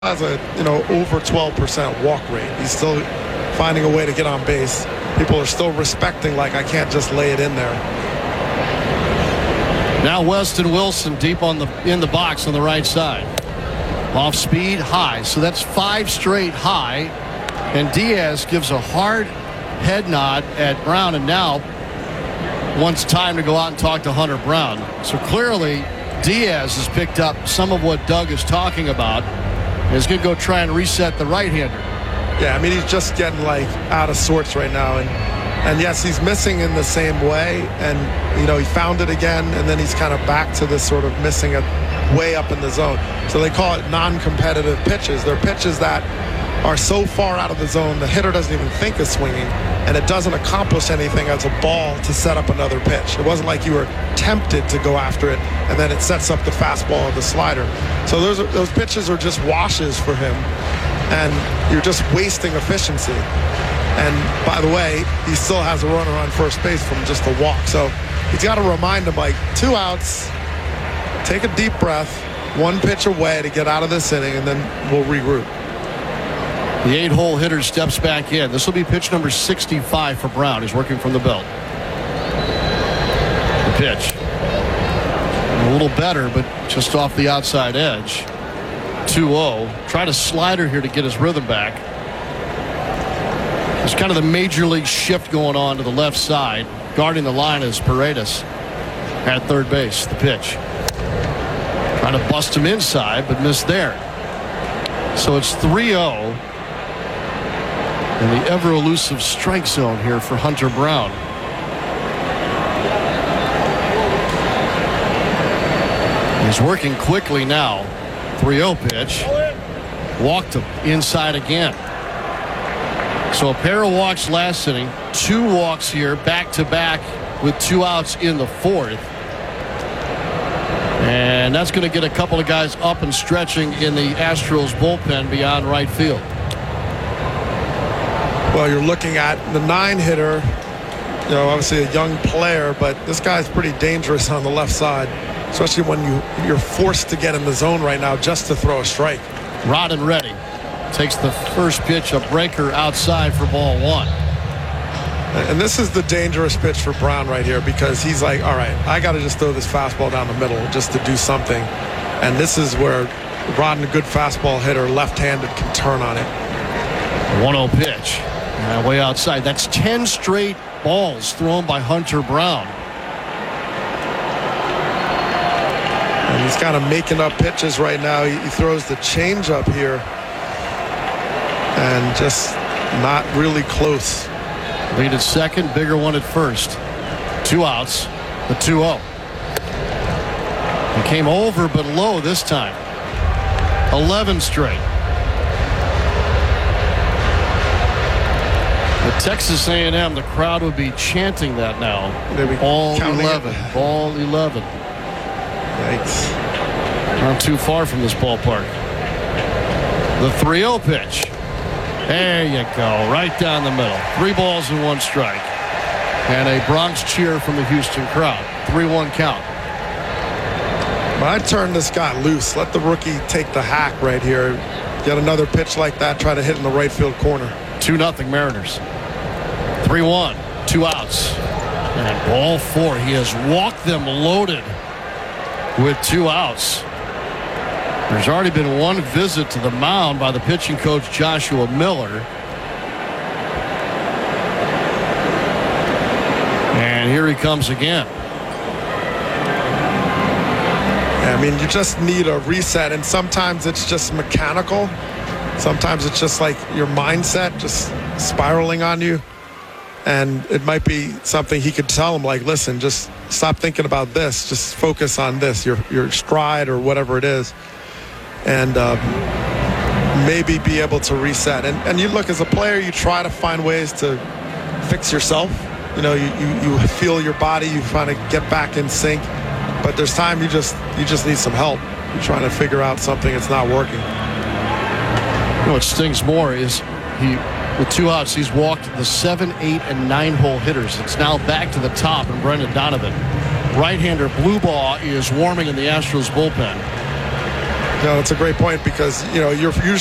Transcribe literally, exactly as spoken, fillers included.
has a, you know, over twelve percent walk rate. He's still finding a way to get on base. People are still respecting, like, I can't just lay it in there. Now Weston Wilson deep on the in the box on the right side. Off speed, high. So that's five straight high. And Diaz gives a hard head nod at Brown, and now wants time to go out and talk to Hunter Brown. So clearly Diaz has picked up some of what Doug is talking about. He's going to go try and reset the right-hander. Yeah, I mean, he's just getting, like, out of sorts right now. And, and yes, he's missing in the same way. And, you know, he found it again, and then he's kind of back to this sort of missing it way up in the zone. So they call it non-competitive pitches. They're pitches that are so far out of the zone, the hitter doesn't even think of swinging, and it doesn't accomplish anything as a ball to set up another pitch. It wasn't like you were tempted to go after it, and then it sets up the fastball or the slider. So those are, those pitches are just washes for him, and you're just wasting efficiency. And by the way, he still has a runner on first base from just a walk. So he's got to remind him, like, two outs, take a deep breath, one pitch away to get out of this inning, and then we'll regroup. The eight-hole hitter steps back in. This will be pitch number sixty-five for Brown. He's working from the belt. The pitch. A little better, but just off the outside edge. two oh. Try to slider here to get his rhythm back. There's kind of the major league shift going on to the left side. Guarding the line is Paredes at third base. The pitch. Trying to bust him inside, but missed there. So it's three oh. In the ever-elusive strike zone here for Hunter Brown. He's working quickly now. three oh pitch. Walked him inside again. So a pair of walks last inning. Two walks here back-to-back with two outs in the fourth. And that's going to get a couple of guys up and stretching in the Astros bullpen beyond right field. Well, you're looking at the nine hitter, you know, obviously a young player, but this guy's pretty dangerous on the left side, especially when you, you're forced to get in the zone right now just to throw a strike. Rodden ready. Takes the first pitch, a breaker outside for ball one. And this is the dangerous pitch for Brown right here, because he's like, all right, I got to just throw this fastball down the middle just to do something. And this is where Rodden, a good fastball hitter, left-handed, can turn on it. one oh pitch. Uh, way outside. That's ten straight balls thrown by Hunter Brown. And he's kind of making up pitches right now. He, he throws the changeup here, and just not really close. Lead at second, bigger one at first. Two outs, the two oh. He came over but low this time. eleven straight. The Texas A and M, the crowd would be chanting that now. Ball eleven. It. Ball eleven. Yikes. Not too far from this ballpark. The three oh pitch. There you go. Right down the middle. Three balls and one strike. And a Bronx cheer from the Houston crowd. three one count. But I'd turn this guy loose. Let the rookie take the hack right here. Get another pitch like that. Try to hit in the right field corner. two nothing Mariners. three one. Two outs. And ball four. He has walked them loaded with two outs. There's already been one visit to the mound by the pitching coach Joshua Miller. And here he comes again. I mean, you just need a reset, and sometimes it's just mechanical. Sometimes it's just like your mindset just spiraling on you. And it might be something he could tell him, like, listen, just stop thinking about this. Just focus on this, your your stride or whatever it is. And uh, maybe be able to reset. And, and you look, as a player, you try to find ways to fix yourself. You know, you, you, you feel your body, you kind of get back in sync. But there's time you just you just need some help. You're trying to figure out something that's not working. You know what stings more is he, with two outs, he's walked the seven, eight, and nine hole hitters. It's now back to the top and Brendan Donovan. Right-hander Bluebaugh is warming in the Astros bullpen. No, it's a great point because, you know, you're, you're